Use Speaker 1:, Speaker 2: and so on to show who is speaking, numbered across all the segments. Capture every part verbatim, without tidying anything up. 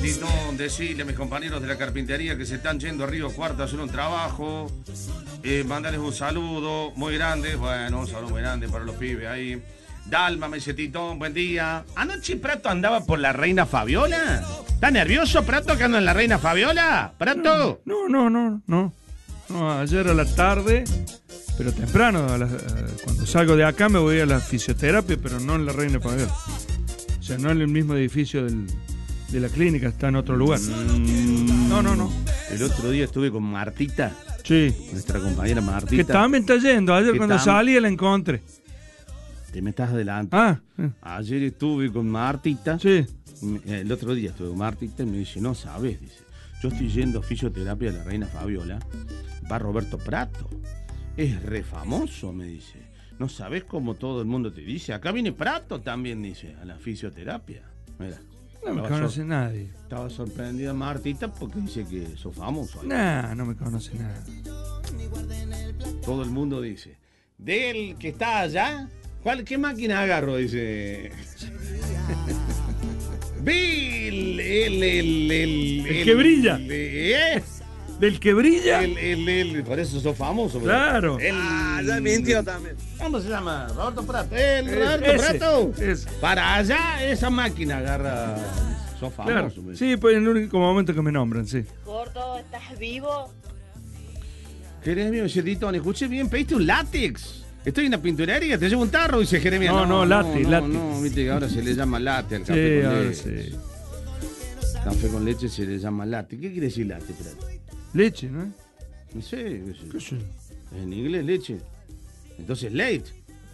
Speaker 1: Titón, decirle a mis compañeros de la carpintería que se están yendo a Río Cuarto a hacer un trabajo. Eh, mandarles un saludo muy grande. Bueno, un saludo muy grande para los pibes ahí. Dalma, me dice Titón, buen día. ¿Anoche Prato andaba por la Reina Fabiola? ¿Está nervioso Prato que anda en la Reina Fabiola? ¿Prato?
Speaker 2: No, no, no, no. No, ayer a la tarde, pero temprano, a la, cuando salgo de acá me voy a la fisioterapia, pero no en la Reina Fabiola. O sea, no en el mismo edificio del, de la clínica, está en otro lugar.
Speaker 1: Mm,
Speaker 2: no, no, no.
Speaker 1: El otro día estuve con Martita.
Speaker 2: Sí.
Speaker 1: Nuestra compañera Martita.
Speaker 2: Que también está yendo. Ayer cuando
Speaker 1: tam...
Speaker 2: salí la encontré.
Speaker 1: Te me estás adelante.
Speaker 2: Ah. Eh.
Speaker 1: Ayer estuve con Martita.
Speaker 2: Sí.
Speaker 1: El otro día estuve con Martita y me dice, no sabes, dice, yo estoy yendo a fisioterapia de la Reina Fabiola. Va Roberto Prato. Es re famoso, me dice. No sabes cómo todo el mundo te dice. Acá viene Prato también, dice, a la fisioterapia. Mira.
Speaker 2: No me conoce sor- nadie.
Speaker 1: Estaba sorprendida Martita porque dice que sos famoso.
Speaker 2: Nah, no me conoce nada.
Speaker 1: Todo el mundo dice. Del que está allá, ¿cuál, ¿qué máquina agarro? Dice. Bill, el, el, el,
Speaker 2: el que brilla.
Speaker 1: El, ¿eh?
Speaker 2: Del que brilla.
Speaker 1: El, el, el, por eso sos famoso.
Speaker 2: Claro.
Speaker 1: El,
Speaker 3: ah, ya mintió también.
Speaker 1: ¿Cómo se llama? Roberto Prato. El
Speaker 2: es,
Speaker 1: Roberto
Speaker 2: ese,
Speaker 1: Prato.
Speaker 2: Ese.
Speaker 1: Para allá, esa máquina agarra. Sos famoso.
Speaker 2: Claro. Sí, pues en el único momento que me nombran, sí.
Speaker 4: Gordo, ¿estás vivo?
Speaker 1: Jeremia, dice Titón, escuché bien, pediste un látex. Estoy en la pinturería, te llevo un tarro, dice Jeremia.
Speaker 2: No, no, no látex,
Speaker 1: no,
Speaker 2: látex.
Speaker 1: No, viste que ahora se le llama látex al
Speaker 2: sí,
Speaker 1: café con
Speaker 2: ahora
Speaker 1: leche.
Speaker 2: Sí.
Speaker 1: Café con leche se le llama látex. ¿Qué quiere decir látex, Prato?
Speaker 2: Leche, ¿no?
Speaker 1: No sé, qué sé.
Speaker 2: ¿Qué sé?
Speaker 1: En inglés, leche. Entonces, late.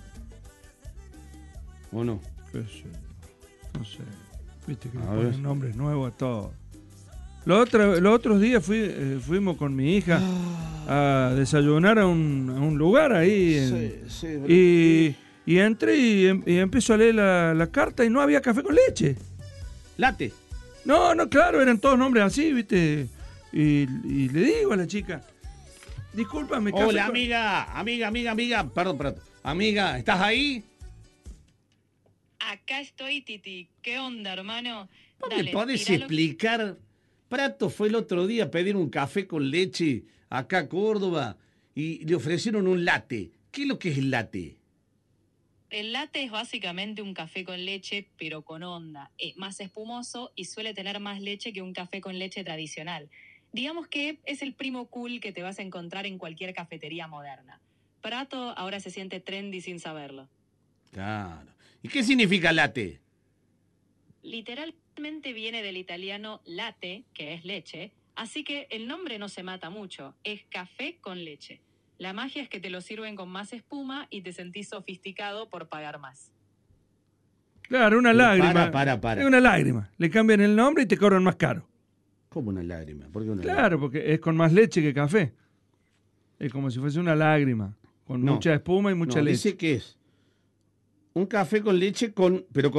Speaker 1: ¿O no?
Speaker 2: ¿Qué sé? No sé. Viste que le
Speaker 1: A
Speaker 2: ponen
Speaker 1: ver.
Speaker 2: nombres nuevos a todo. Los, otra, los otros días fui, eh, fuimos con mi hija a desayunar a un, a un lugar ahí. En,
Speaker 1: sí, sí,
Speaker 2: y, y entré y, em, y empiezo a leer la, la carta y no había café con leche.
Speaker 1: Late.
Speaker 2: No, no, claro, eran todos nombres así, ¿viste? Y, y le digo a la chica, discúlpame. café
Speaker 1: Hola,
Speaker 2: con...
Speaker 1: amiga, amiga, amiga, amiga. Perdón, Prato. Amiga, ¿estás ahí?
Speaker 4: Acá estoy, Titi. ¿Qué onda, hermano?
Speaker 1: ¿Vos
Speaker 4: Dale,
Speaker 1: me podés
Speaker 4: tiralo.
Speaker 1: explicar? Prato fue el otro día a pedir un café con leche acá a Córdoba y le ofrecieron un latte. ¿Qué es lo que es el latte?
Speaker 4: El latte es básicamente un café con leche, pero con onda. Es más espumoso y suele tener más leche que un café con leche tradicional. Digamos que es el primo cool que te vas a encontrar en cualquier cafetería moderna. Prato ahora se siente trendy sin saberlo.
Speaker 1: Claro. ¿Y qué significa latte?
Speaker 4: Literalmente viene del italiano latte, que es leche, así que el nombre no se mata mucho, es café con leche. La magia es que te lo sirven con más espuma y te sentís sofisticado por pagar más.
Speaker 2: Claro, una
Speaker 1: Pero
Speaker 2: lágrima.
Speaker 1: para, para, para.
Speaker 2: Es una lágrima. Le cambian el nombre y te cobran más caro.
Speaker 1: ¿Cómo una lágrima? ¿Por qué una
Speaker 2: Claro,
Speaker 1: lágrima?
Speaker 2: porque es con más leche que café. Es como si fuese una lágrima, con
Speaker 1: No,
Speaker 2: mucha espuma y mucha
Speaker 1: no,
Speaker 2: leche.
Speaker 1: dice que es un café con leche con, pero con